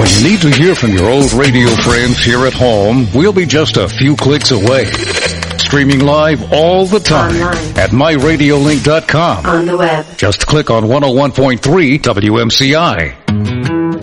You need to hear from your old radio friends here at home? We'll be just a few clicks away. Streaming live all the time online at myradiolink.com. On the web. Just click on 101.3 WMCI.